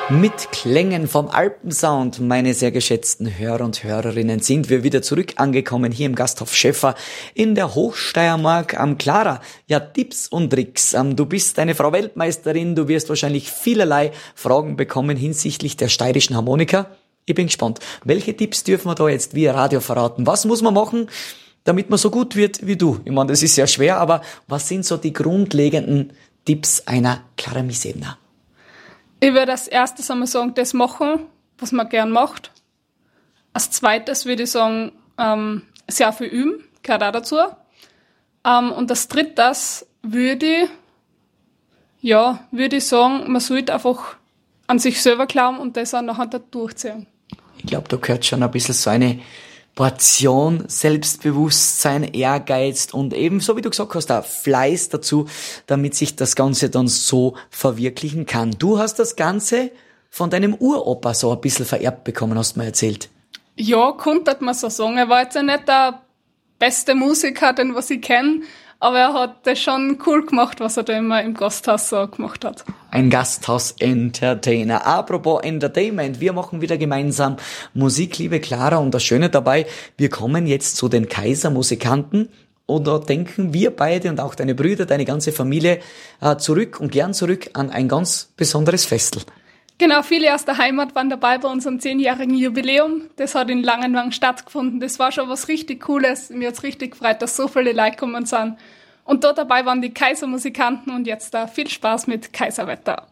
Mit Klängen vom Alpensound, meine sehr geschätzten Hörer und Hörerinnen, sind wir wieder zurück angekommen hier im Gasthof Schäffer in der Hochsteiermark am Clara. Ja, Tipps und Tricks. Du bist eine Frau Weltmeisterin, du wirst wahrscheinlich vielerlei Fragen bekommen hinsichtlich der steirischen Harmonika. Ich bin gespannt. Welche Tipps dürfen wir da jetzt via Radio verraten? Was muss man machen, damit man so gut wird wie du? Ich meine, das ist sehr schwer, aber was sind so die grundlegenden Tipps einer Clara Miseebner? Ich würde als erstes einmal sagen, das machen, was man gern macht. Als zweites würde ich sagen, sehr viel üben, gehört auch dazu. Und als drittes würde ich sagen, man sollte einfach an sich selber glauben und das auch nachher durchziehen. Ich glaube, da gehört schon ein bisschen so eine Portion Selbstbewusstsein, Ehrgeiz und eben, so wie du gesagt hast, auch Fleiß dazu, damit sich das Ganze dann so verwirklichen kann. Du hast das Ganze von deinem Uropa so ein bisschen vererbt bekommen, hast du mir erzählt. Ja, konnte man so sagen. Er war jetzt ja nicht der beste Musiker, den was ich kenne, aber er hat das schon cool gemacht, was er da immer im Gasthaus so gemacht hat. Ein Gasthaus-Entertainer. Apropos Entertainment, wir machen wieder gemeinsam Musik, liebe Clara. Und das Schöne dabei, wir kommen jetzt zu den Kaisermusikanten. Und da denken wir beide und auch deine Brüder, deine ganze Familie zurück und gern zurück an ein ganz besonderes Festel. Genau, viele aus der Heimat waren dabei bei unserem 10-jährigen Jubiläum. Das hat in Langenwang stattgefunden. Das war schon was richtig Cooles. Mir hat's richtig gefreut, dass so viele Leute gekommen sind. Und dort dabei waren die Kaisermusikanten und jetzt viel Spaß mit Kaiserwetter.